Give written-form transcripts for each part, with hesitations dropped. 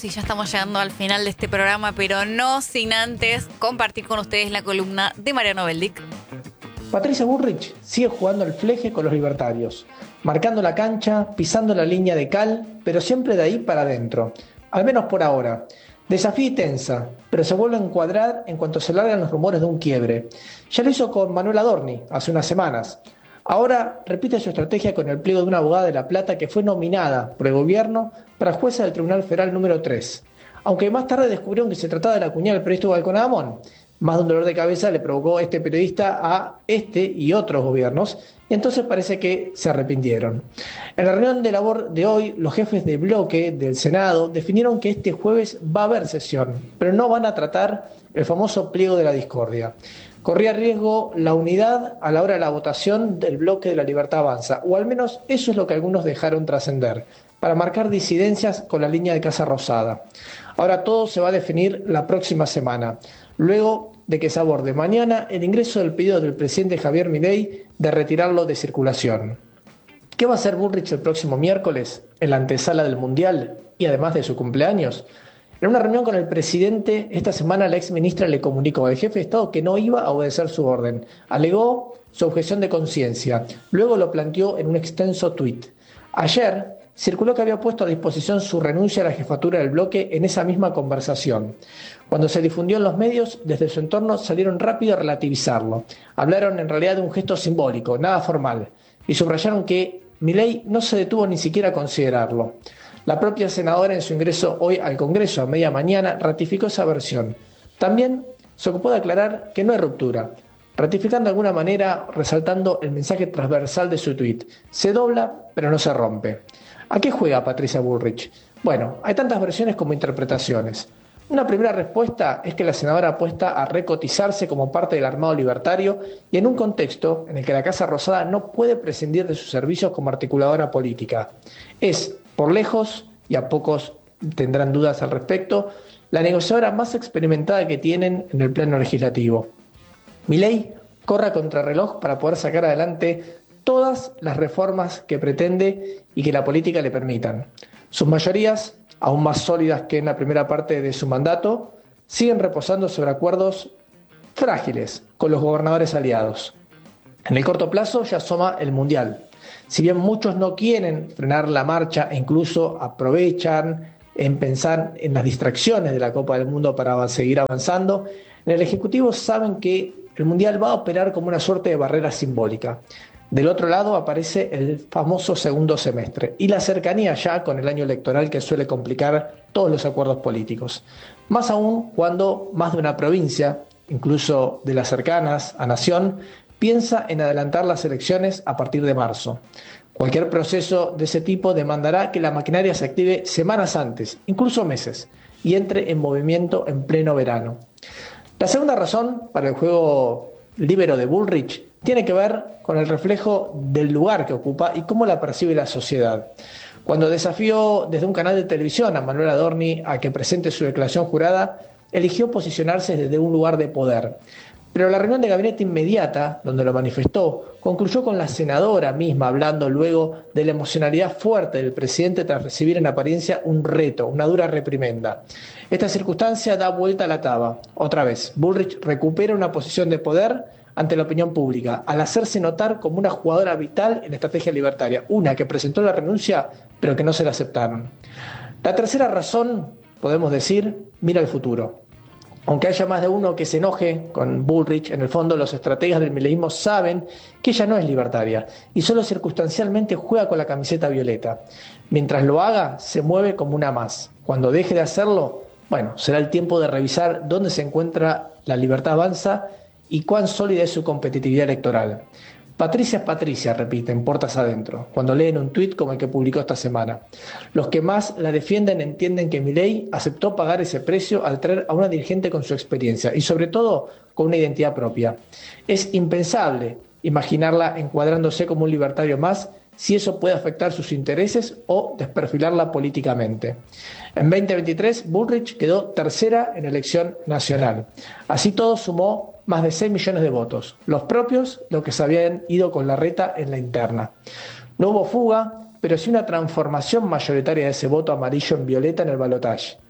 y ya estamos llegando al final de este programa, pero no sin antes compartir con ustedes la columna de Mariano Beldic. Patricia Bullrich sigue jugando al fleje con los libertarios, marcando la cancha, pisando la línea de cal, pero siempre de ahí para adentro, al menos por ahora. Desafía y tensa, pero se vuelve a encuadrar en cuanto se largan los rumores de un quiebre. Ya lo hizo con Manuel Adorni hace unas semanas. Ahora repite su estrategia con el pliego de una abogada de La Plata que fue nominada por el gobierno para jueza del Tribunal Federal número 3. Aunque más tarde descubrieron que se trataba de la cuñada del periodista Balcón Adamón. Más de un dolor de cabeza le provocó este periodista a este y otros gobiernos, y entonces parece que se arrepintieron. En la reunión de labor de hoy, los jefes de bloque del Senado definieron que este jueves va a haber sesión, pero no van a tratar el famoso pliego de la discordia. Corría riesgo la unidad a la hora de la votación del bloque de La Libertad Avanza, o al menos eso es lo que algunos dejaron trascender, para marcar disidencias con la línea de Casa Rosada. Ahora todo se va a definir la próxima semana, luego de que se aborde mañana el ingreso del pedido del presidente Javier Milei de retirarlo de circulación. ¿Qué va a hacer Bullrich el próximo miércoles, en la antesala del Mundial y además de su cumpleaños? En una reunión con el presidente, esta semana la exministra le comunicó al jefe de Estado que no iba a obedecer su orden. Alegó su objeción de conciencia. Luego lo planteó en un extenso tuit. Ayer circuló que había puesto a disposición su renuncia a la jefatura del bloque en esa misma conversación. Cuando se difundió en los medios, desde su entorno salieron rápido a relativizarlo. Hablaron en realidad de un gesto simbólico, nada formal, y subrayaron que Milei no se detuvo ni siquiera a considerarlo. La propia senadora en su ingreso hoy al Congreso a media mañana ratificó esa versión. También se ocupó de aclarar que no hay ruptura, ratificando de alguna manera, resaltando el mensaje transversal de su tuit. Se dobla, pero no se rompe. ¿A qué juega Patricia Bullrich? Bueno, hay tantas versiones como interpretaciones. Una primera respuesta es que la senadora apuesta a recotizarse como parte del armado libertario y en un contexto en el que la Casa Rosada no puede prescindir de sus servicios como articuladora política. Es, por lejos, y a pocos tendrán dudas al respecto, la negociadora más experimentada que tienen en el plano legislativo. Milei corre a contrarreloj para poder sacar adelante todas las reformas que pretende y que la política le permitan. Sus mayorías, aún más sólidas que en la primera parte de su mandato, siguen reposando sobre acuerdos frágiles con los gobernadores aliados. En el corto plazo ya asoma el Mundial. Si bien muchos no quieren frenar la marcha e incluso aprovechan en pensar en las distracciones de la Copa del Mundo para seguir avanzando, en el Ejecutivo saben que el Mundial va a operar como una suerte de barrera simbólica. Del otro lado aparece el famoso segundo semestre y la cercanía ya con el año electoral que suele complicar todos los acuerdos políticos. Más aún cuando más de una provincia, incluso de las cercanas a Nación, piensa en adelantar las elecciones a partir de marzo. Cualquier proceso de ese tipo demandará que la maquinaria se active semanas antes, incluso meses, y entre en movimiento en pleno verano. La segunda razón para el juego líbero de Bullrich tiene que ver con el reflejo del lugar que ocupa y cómo la percibe la sociedad. Cuando desafió desde un canal de televisión a Manuel Adorni a que presente su declaración jurada, eligió posicionarse desde un lugar de poder. Pero la reunión de gabinete inmediata, donde lo manifestó, concluyó con la senadora misma hablando luego de la emocionalidad fuerte del presidente tras recibir en apariencia un reto, una dura reprimenda. Esta circunstancia da vuelta a la taba. Otra vez, Bullrich recupera una posición de poder ante la opinión pública, al hacerse notar como una jugadora vital en la estrategia libertaria, una que presentó la renuncia, pero que no se la aceptaron. La tercera razón, podemos decir, mira al futuro. Aunque haya más de uno que se enoje con Bullrich, en el fondo los estrategas del mileísmo saben que ella no es libertaria y solo circunstancialmente juega con la camiseta violeta. Mientras lo haga, se mueve como una más. Cuando deje de hacerlo, bueno, será el tiempo de revisar dónde se encuentra la Libertad Avanza y cuán sólida es su competitividad electoral. Patricia es Patricia, repiten, puertas adentro, cuando leen un tuit como el que publicó esta semana. Los que más la defienden entienden que Milei aceptó pagar ese precio al traer a una dirigente con su experiencia y sobre todo con una identidad propia. Es impensable imaginarla encuadrándose como un libertario más si eso puede afectar sus intereses o desperfilarla políticamente. En 2023, Bullrich quedó tercera en elección nacional. Así todo sumó más de 6 millones de votos, los propios, los que se habían ido con Larreta en la interna. No hubo fuga, pero sí una transformación mayoritaria de ese voto amarillo en violeta en el balotaje.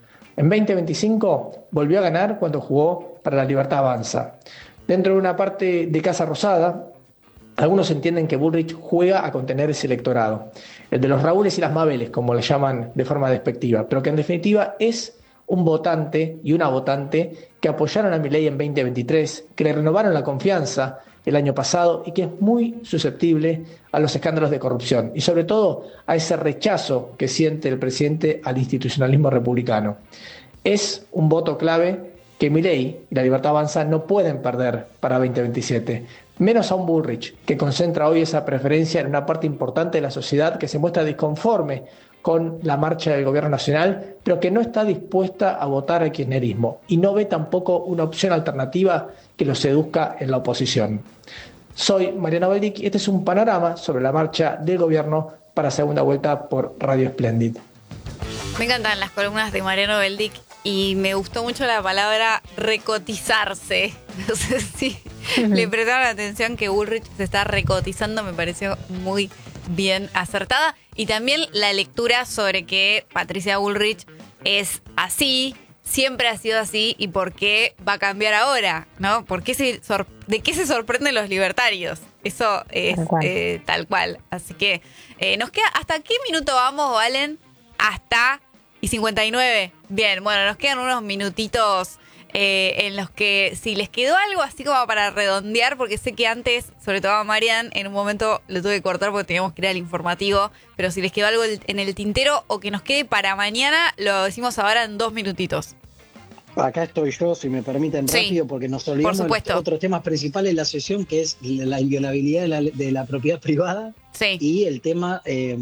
En 2025 volvió a ganar cuando jugó para La Libertad Avanza. Dentro de una parte de Casa Rosada, algunos entienden que Bullrich juega a contener ese electorado, el de los Raúles y las Mabeles, como le llaman de forma despectiva, pero que en definitiva es un votante y una votante que apoyaron a Milei en 2023, que le renovaron la confianza el año pasado y que es muy susceptible a los escándalos de corrupción y sobre todo a ese rechazo que siente el presidente al institucionalismo republicano. Es un voto clave que Milei y La Libertad Avanza no pueden perder para 2027, menos a un Bullrich que concentra hoy esa preferencia en una parte importante de la sociedad que se muestra disconforme con la marcha del gobierno nacional, pero que no está dispuesta a votar al kirchnerismo y no ve tampoco una opción alternativa que lo seduzca en la oposición. Soy Mariano Beldic y este es un panorama sobre la marcha del gobierno para segunda vuelta por Radio Splendid. Me encantan las columnas de Mariano Beldic y me gustó mucho la palabra recotizarse. No sé si le prestaron atención que Bullrich se está recotizando, me pareció muy bien acertada. Y también la lectura sobre que Patricia Bullrich es así, siempre ha sido así y por qué va a cambiar ahora, ¿no? ¿De qué se sorprenden los libertarios? Eso es tal cual. Así que nos queda, ¿hasta qué minuto vamos, Valen? Hasta y 59. Bien, bueno, nos quedan unos minutitos en los que si les quedó algo así como para redondear, porque sé que antes, sobre todo a Marian, en un momento lo tuve que cortar porque teníamos que ir al informativo, pero si les quedó algo en el tintero o que nos quede para mañana, lo decimos ahora en 2 minutitos. Acá estoy yo, si me permiten, rápido, porque nos olvidamos de otros temas principales de la sesión, que es la inviolabilidad de la propiedad privada y el tema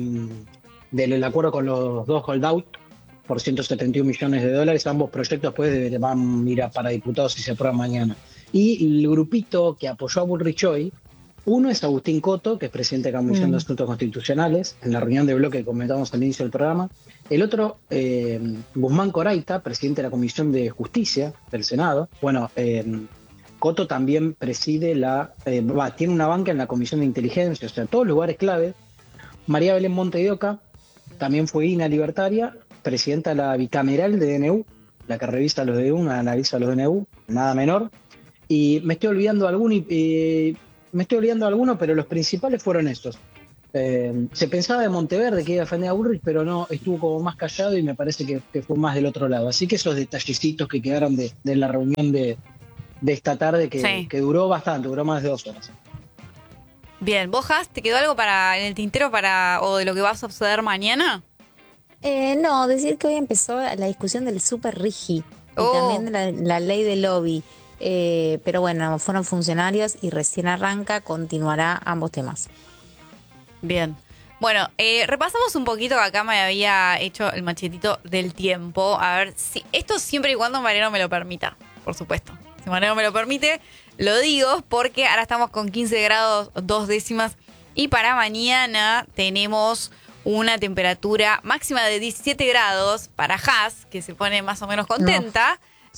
del acuerdo con los dos holdout por 171 millones de dólares. Ambos proyectos después van a ir para diputados y se aprueban mañana. Y el grupito que apoyó a Bullrich hoy, uno es Agustín Coto, que es presidente de la Comisión de Asuntos Constitucionales, en la reunión de bloque que comentamos al inicio del programa. El otro, Guzmán Coraita, presidente de la Comisión de Justicia del Senado. Bueno, Coto también preside tiene una banca en la Comisión de Inteligencia, o sea, todos lugares clave. María Belén Monte de Oca también fue INA libertaria, presidenta de la bicameral de DNU, la que revisa los DNU, analiza los DNU, nada menor. Y me estoy olvidando alguno, pero los principales fueron estos. Se pensaba de Monteverde que iba a defender a Bullrich, pero no, estuvo como más callado y me parece que fue más del otro lado. Así que esos detallecitos que quedaron de la reunión de esta tarde, que duró bastante, duró más de 2 horas. Bien, ¿vos, Has, te quedó algo en el tintero o de lo que vas a suceder mañana? No, decir que hoy empezó la discusión del Super Rigi y también de la ley de lobby. Pero bueno, fueron funcionarios y recién arranca, continuará ambos temas. Bien. Bueno, repasamos un poquito, acá me había hecho el machetito del tiempo. A ver, si esto siempre y cuando Mariano me lo permita, por supuesto. Si Mariano me lo permite, lo digo porque ahora estamos con 15 grados 2 décimas y para mañana tenemos una temperatura máxima de 17 grados para Has, que se pone más o menos contenta.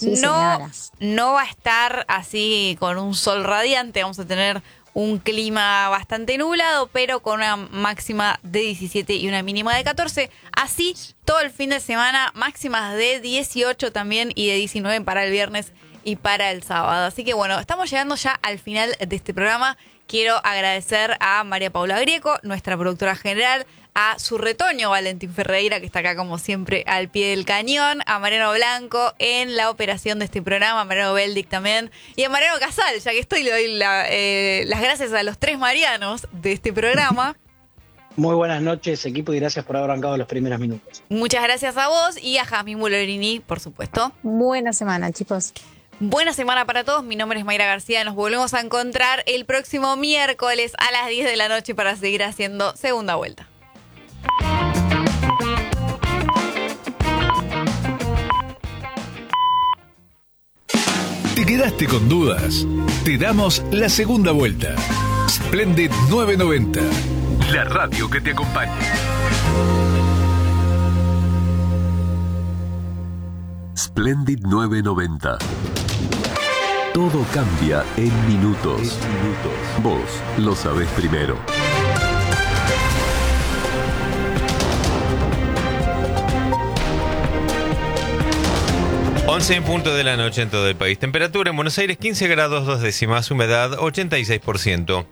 No va a estar así con un sol radiante, vamos a tener un clima bastante nublado, pero con una máxima de 17 y una mínima de 14. Así todo el fin de semana, máximas de 18 también y de 19 para el viernes y para el sábado. Así que bueno, estamos llegando ya al final de este programa. Quiero agradecer a María Paula Grieco, nuestra productora general, a su retoño Valentín Ferreira, que está acá como siempre al pie del cañón, a Mariano Blanco en la operación de este programa, a Mariano Beldic también, y a Mariano Casal, ya que estoy, le doy las gracias a los 3 Marianos de este programa. Muy buenas noches, equipo, y gracias por haber arrancado los primeros minutos. Muchas gracias a vos y a Jazmín Bullerini, por supuesto. Buena semana, chicos. Buena semana para todos, mi nombre es Mayra García, nos volvemos a encontrar el próximo miércoles a las 10 de la noche para seguir haciendo segunda vuelta. ¿Te quedaste con dudas? Te damos la segunda vuelta. Splendid 990, la radio que te acompaña. Splendid 990. Todo cambia en minutos. Vos lo sabés primero. 11 en punto de la noche en todo el país. Temperatura en Buenos Aires 15 grados 2 décimas, humedad 86%.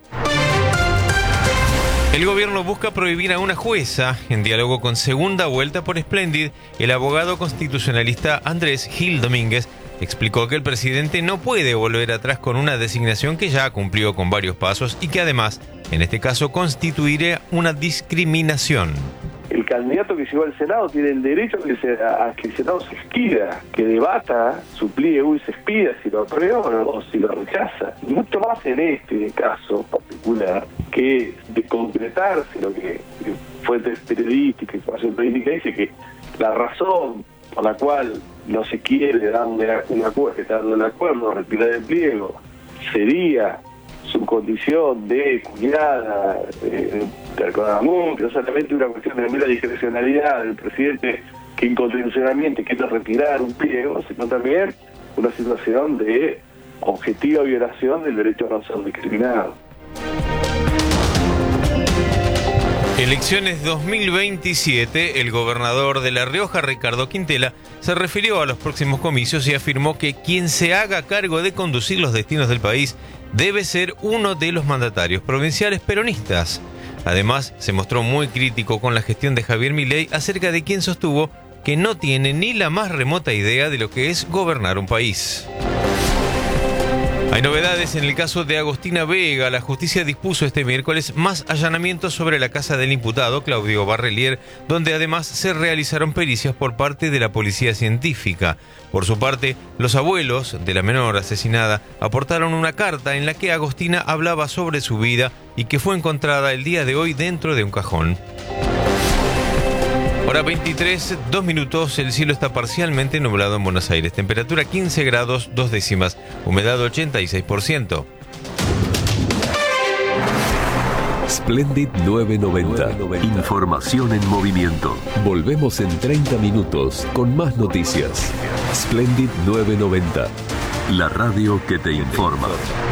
El gobierno busca prohibir a una jueza, en diálogo con Segunda Vuelta por Splendid, el abogado constitucionalista Andrés Gil Domínguez explicó que el presidente no puede volver atrás con una designación que ya cumplió con varios pasos y que además, en este caso, constituiría una discriminación. El candidato que llegó al Senado tiene el derecho a que el Senado se expida, que debata su pliego y se expida si lo aprueba o si lo rechaza. Mucho más en este caso particular que de concretarse lo que fuentes periodísticas, información periodística dice que la razón por la cual no se quiere darle un acuerdo, retirar el pliego, sería su condición de cuñada, de Arconadamunt, no solamente una cuestión de mera discrecionalidad del presidente que inconstitucionalmente quiere retirar un pliego, sino también una situación de objetiva violación del derecho a no ser discriminado. Elecciones 2027, el gobernador de La Rioja, Ricardo Quintela, se refirió a los próximos comicios y afirmó que quien se haga cargo de conducir los destinos del país debe ser uno de los mandatarios provinciales peronistas. Además, se mostró muy crítico con la gestión de Javier Milei acerca de quien sostuvo que no tiene ni la más remota idea de lo que es gobernar un país. Hay novedades en el caso de Agostina Vega. La justicia dispuso este miércoles más allanamientos sobre la casa del imputado, Claudio Barrelier, donde además se realizaron pericias por parte de la policía científica. Por su parte, los abuelos de la menor asesinada aportaron una carta en la que Agostina hablaba sobre su vida y que fue encontrada el día de hoy dentro de un cajón. Hora 23, 2 minutos, el cielo está parcialmente nublado en Buenos Aires. Temperatura 15 grados 2 décimas, humedad 86%. Splendid 990. Información en movimiento. Volvemos en 30 minutos con más noticias. Splendid 990. La radio que te informa.